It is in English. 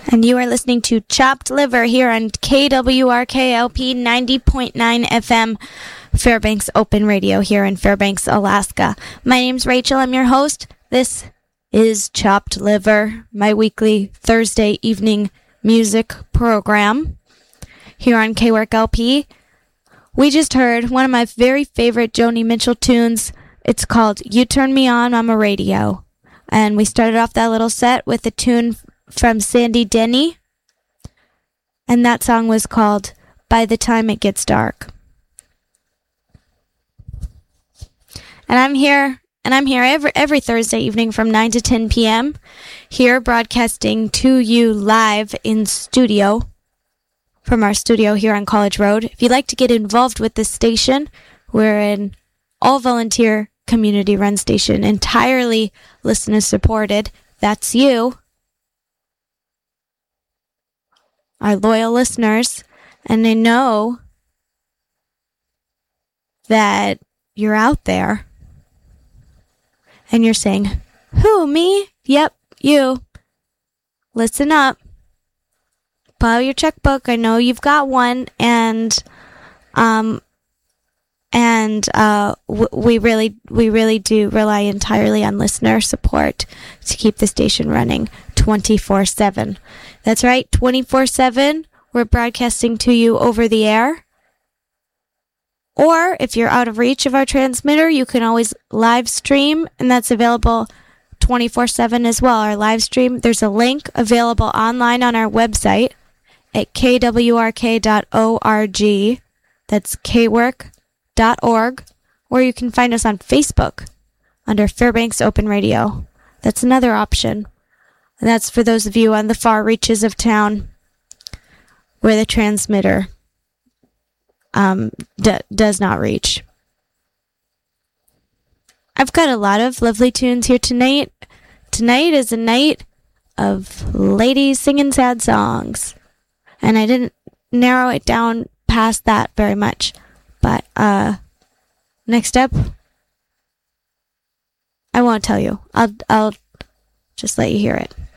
And you are listening to Chopped Liver here on KWRK-LP 90.9 FM, Fairbanks Open Radio here in Fairbanks, Alaska. My name's Rachel. I'm your host. This is Chopped Liver, my weekly Thursday evening music program here on KWRK-LP. We just heard one of my very favorite Joni Mitchell tunes. It's called You Turn Me On, I'm a Radio. And we started off that little set with a tune from Sandy Denny, and that song was called By the Time It Gets Dark. And I'm here every Thursday evening from 9 to 10 p.m. here broadcasting to you live in studio from our studio here on College Road. If you'd like to get involved with this station, we're an all-volunteer community-run station, entirely listener-supported. That's you, our loyal listeners, and I know that you're out there and you're saying, who, me? Yep, you. Listen up. Pull out your checkbook. I know you've got one, and we really do rely entirely on listener support to keep the station running 24/7. That's right, 24/7. We're broadcasting to you over the air. Or if you're out of reach of our transmitter, you can always live stream, and that's available 24/7 as well. Our live stream, there's a link available online on our website at kwrk.org. That's kwork.org. Or you can find us on Facebook under Fairbanks Open Radio. That's another option. And that's for those of you on the far reaches of town where the transmitter does not reach. I've got a lot of lovely tunes here tonight. Tonight is a night of ladies singing sad songs. And I didn't narrow it down past that very much. But next up, I won't tell you. I'll just let you hear it.